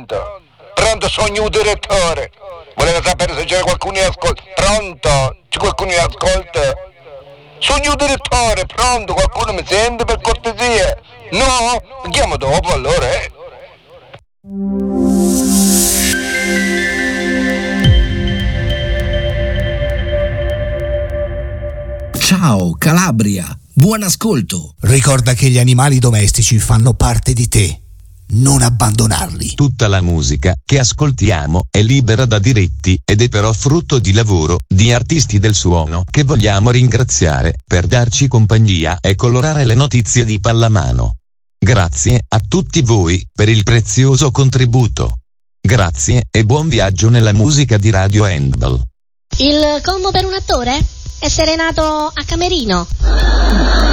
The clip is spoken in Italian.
Pronto, sogno un direttore. Volete sapere se c'è qualcuno che ascolta? Pronto? C'è qualcuno che ascolta? Sogno un direttore, pronto? Qualcuno mi sente per cortesia? No? Mi chiamo dopo allora, Ciao Calabria, buon ascolto. Ricorda che gli animali domestici fanno parte di te. Non abbandonarli. Tutta la musica che ascoltiamo è libera da diritti ed è però frutto di lavoro di artisti del suono che vogliamo ringraziare per darci compagnia e colorare le notizie di pallamano. Grazie a tutti voi per il prezioso contributo. Grazie e buon viaggio nella musica di Radio Handball. Il combo per un attore? Essere nato a Camerino.